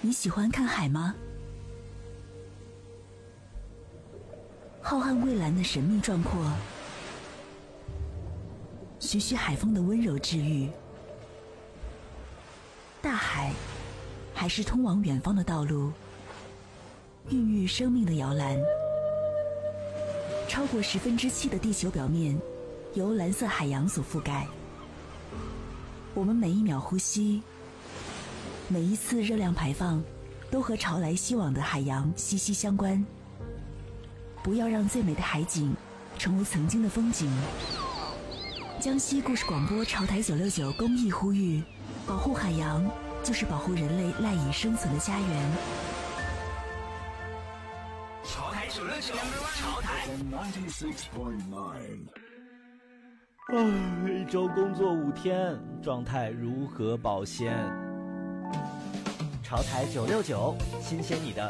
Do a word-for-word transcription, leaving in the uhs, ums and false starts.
你喜欢看海吗？浩瀚蔚蓝的神秘壮阔，徐徐海风的温柔治愈。大海还是通往远方的道路，孕育生命的摇篮。超过十分之七的地球表面由蓝色海洋所覆盖。我们每一秒呼吸，每一次热量排放，都和潮来西往的海洋息息相关。不要让最美的海景成为曾经的风景。江西故事广播潮台九六九公益呼吁：保护海洋，就是保护人类赖以生存的家园。 潮台九六九，潮台唉，一周工作五天，状态如何保鲜？潮台九六九，新鲜你的